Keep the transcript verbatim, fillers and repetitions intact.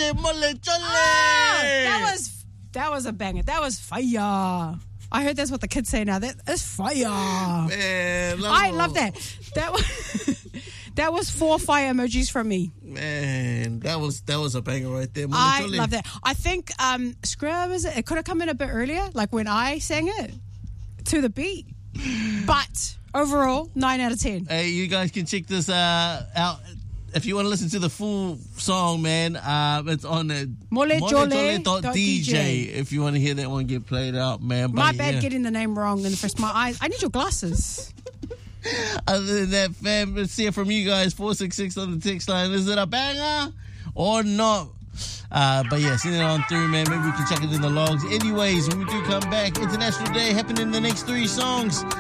J Mole Chole. Ah, that was that was a banger. That was fire. I heard that's what the kids say now. That, that's fire. Man, love I love that. That was that was four fire emojis from me. Man, that was that was a banger right there. Mole I Chole. love that. I think um, Scrubs, it could have come in a bit earlier, like when I sang it to the beat. But overall, nine out of ten. Hey, you guys can check this uh, out. If you want to listen to the full song, man, uh, it's on uh, molejole dot d j. If you want to hear that one get played out, man. My but, bad yeah. getting the name wrong in the first. My eyes. I need your glasses. Other than that, fam, let's hear from you guys. four six six on the text line. Is it a banger or not? Uh, but yeah, send it on through, man. Maybe we can check it in the logs. Anyways, when we do come back, International Day happening in the next three songs.